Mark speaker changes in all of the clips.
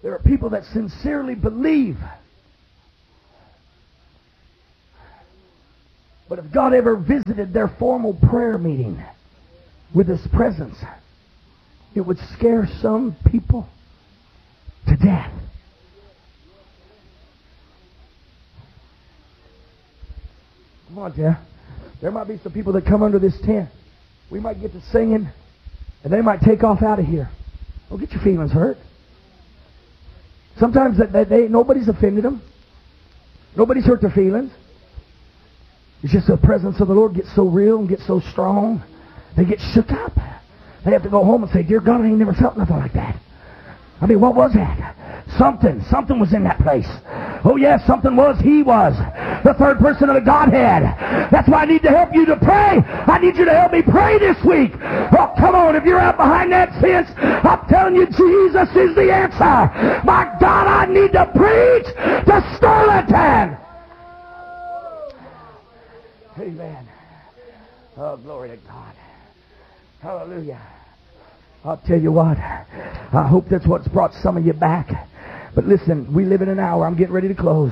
Speaker 1: There are people that sincerely believe. But if God ever visited their formal prayer meeting with His presence, it would scare some people to death. Come on, Jeff. There might be some people that come under this tent. We might get to singing, and they might take off out of here. Don't get your feelings hurt. Sometimes nobody's offended them. Nobody's hurt their feelings. It's just the presence of the Lord gets so real and gets so strong, they get shook up. They have to go home and say, "Dear God, I ain't never felt nothing like that." I mean, what was that? Something was in that place. Oh yes, something was. He was the third person of the Godhead. That's why I need to help you to pray. I need you to help me pray this week. Oh, come on. If you're out behind that fence, I'm telling you, Jesus is the answer. My God, I need to preach to Sterling. Amen. Oh, glory to God. Hallelujah. I'll tell you what, I hope that's what's brought some of you back. But listen, we live in an hour. I'm getting ready to close.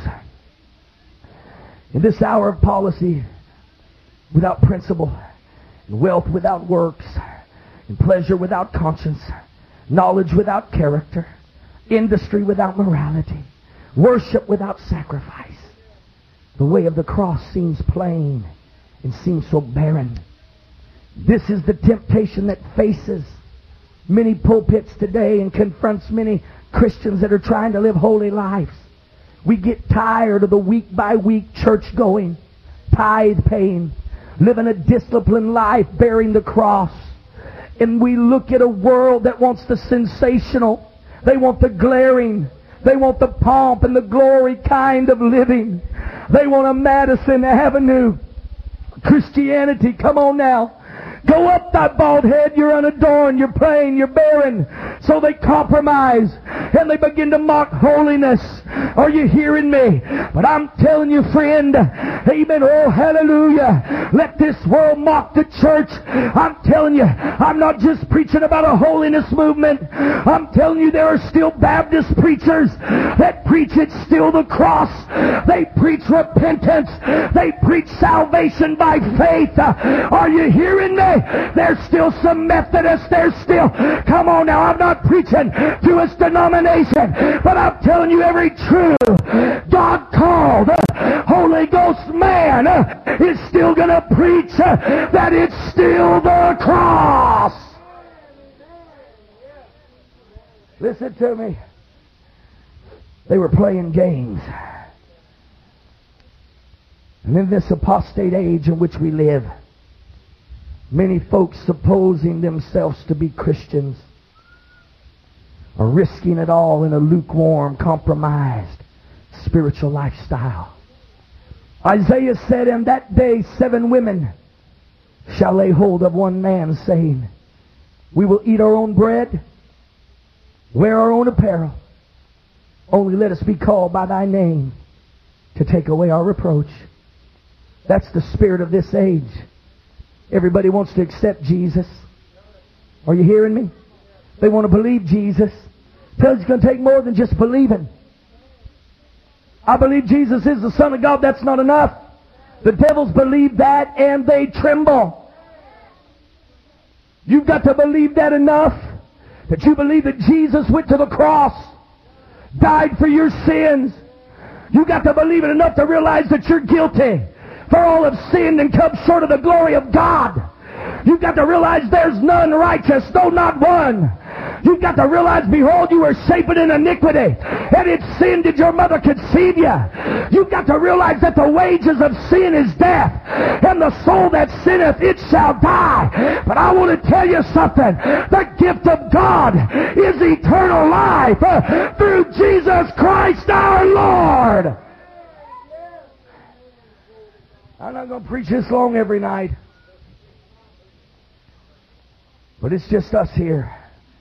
Speaker 1: In this hour of policy without principle, and wealth without works, and pleasure without conscience, knowledge without character, industry without morality, worship without sacrifice, the way of the cross seems plain and seems so barren. This is the temptation that faces many pulpits today and confronts many Christians that are trying to live holy lives. We get tired of the week-by-week church going, tithe paying, living a disciplined life, bearing the cross. And we look at a world that wants the sensational. They want the glaring. They want the pomp and the glory kind of living. They want a Madison Avenue Christianity. Come on now. Go up, thy bald head, you're unadorned, you're plain, you're barren. So they compromise and they begin to mock holiness. Are you hearing me? But I'm telling you, friend, amen, oh hallelujah, let this world mock the church. I'm telling you, I'm not just preaching about a holiness movement. I'm telling you, there are still Baptist preachers that preach it's still the cross. They preach repentance. They preach salvation by faith. Are you hearing me? There's still some Methodists. There's still, come on now, I'm not preaching to a denomination, but I'm telling you, every true God-called Holy Ghost man is still going to preach that it's still the cross. Listen to me. They were playing games. And in this apostate age in which we live, many folks supposing themselves to be Christians are risking it all in a lukewarm, compromised spiritual lifestyle. Isaiah said, "In that day 7 women shall lay hold of one man, saying, we will eat our own bread, wear our own apparel. Only let us be called by thy name to take away our reproach." That's the spirit of this age. Everybody wants to accept Jesus. Are you hearing me? They want to believe Jesus. Tells you it's going to take more than just believing. I believe Jesus is the Son of God. That's not enough. The devils believe that and they tremble. You've got to believe that enough that you believe that Jesus went to the cross, died for your sins. You've got to believe it enough to realize that you're guilty. For all have sinned and come short of the glory of God. You've got to realize there's none righteous, no, not one. You've got to realize, behold, you were shapen in iniquity, and in sin did your mother conceive you. You've got to realize that the wages of sin is death, and the soul that sinneth, it shall die. But I want to tell you something. The gift of God is eternal life through Jesus Christ our Lord. I'm not going to preach this long every night. But it's just us here.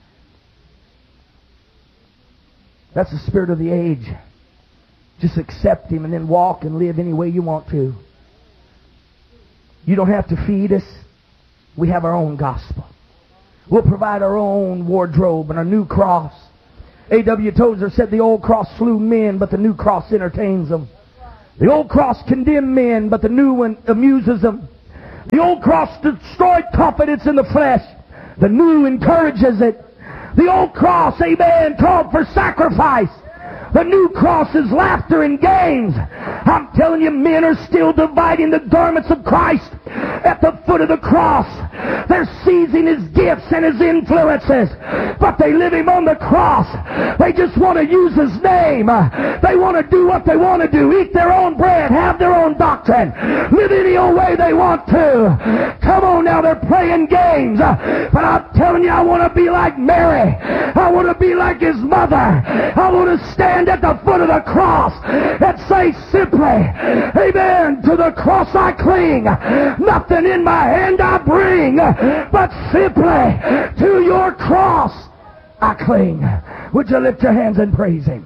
Speaker 1: That's the spirit of the age. Just accept Him and then walk and live any way you want to. You don't have to feed us. We have our own gospel. We'll provide our own wardrobe and our new cross. A.W. Tozer said the old cross slew men, but the new cross entertains them. The old cross condemned men, but the new one amuses them. The old cross destroyed confidence in the flesh. The new encourages it. The old cross, amen, called for sacrifice. The new cross is laughter and games. I'm telling you, men are still dividing the garments of Christ at the foot of the cross. They're seizing His gifts and His influences, but they live Him on the cross. They just want to use His name. They want to do what they want to do. Eat their own bread, have their own doctrine, live any old way they want to. Come on now, they're playing games. But I'm telling you, I want to be like Mary. I want to be like His mother. I want to stand at the foot of the cross and say simply, amen, to the cross I cling. Nothing in my hand I bring, but simply to your cross I cling. Would you lift your hands and praise Him?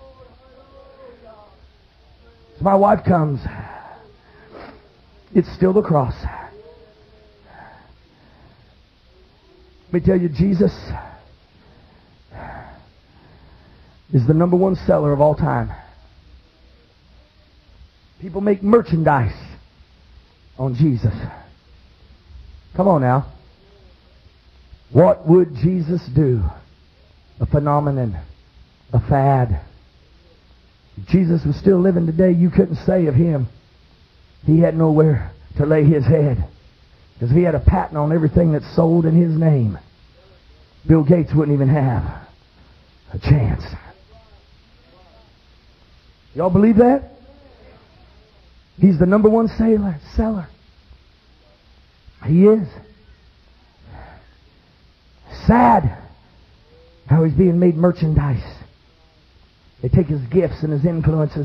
Speaker 1: As my wife comes, it's still the cross. Let me tell you, Jesus is the number one seller of all time. People make merchandise on Jesus. Come on now. What would Jesus do? A phenomenon, a fad. If Jesus was still living today, you couldn't say of Him He had nowhere to lay His head, because He had a patent on everything that's sold in His name. Bill Gates wouldn't even have a chance. Y'all believe that? He's the number one seller. He is. Sad how He's being made merchandise. They take His gifts and His influences,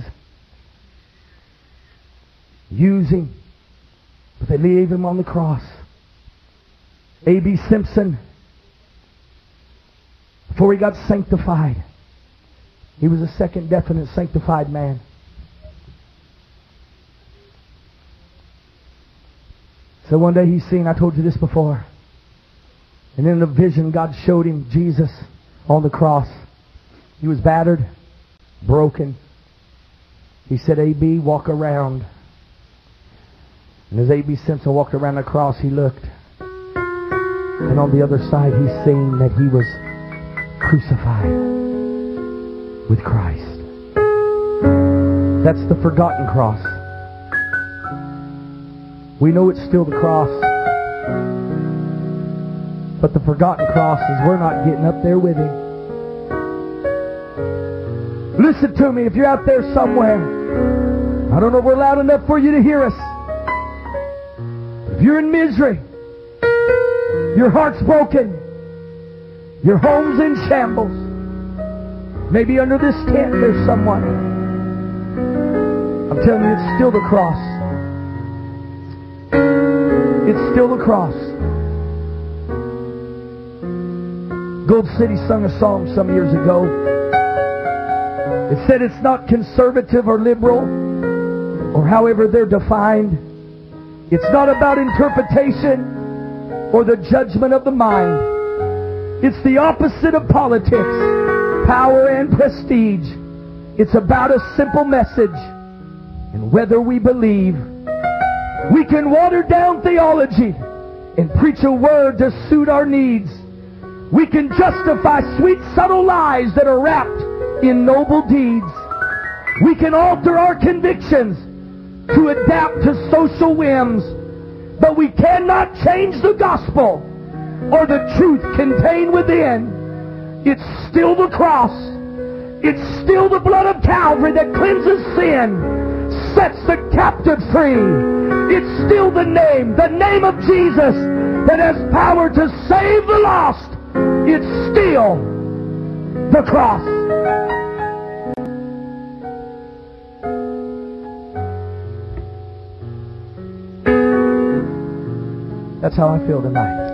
Speaker 1: use Him, but they leave Him on the cross. A.B. Simpson, before he got sanctified, he was a second definite sanctified man. So one day he seen, I told you this before, and in a vision God showed him Jesus on the cross. He was battered, broken. He said, A.B., walk around. And as A.B. Simpson walked around the cross, he looked. And on the other side, he seen that he was crucified with Christ. That's the forgotten cross. We know it's still the cross. But the forgotten cross is we're not getting up there with Him. Listen to me, if you're out there somewhere, I don't know if we're loud enough for you to hear us. If you're in misery, your heart's broken, your home's in shambles, maybe under this tent there's someone. I'm telling you, it's still the cross. It's still the cross. Gold City sung a song some years ago. It said it's not conservative or liberal, or however they're defined. It's not about interpretation or the judgment of the mind. It's the opposite of politics, power and prestige. It's about a simple message. And whether we believe, we can water down theology and preach a word to suit our needs. We can justify sweet, subtle lies that are wrapped in noble deeds. We can alter our convictions to adapt to social whims. But we cannot change the gospel or the truth contained within. It's still the cross. It's still the blood of Calvary that cleanses sin, sets the captive free. It's still the name of Jesus that has power to save the lost. It's still the cross. That's how I feel tonight.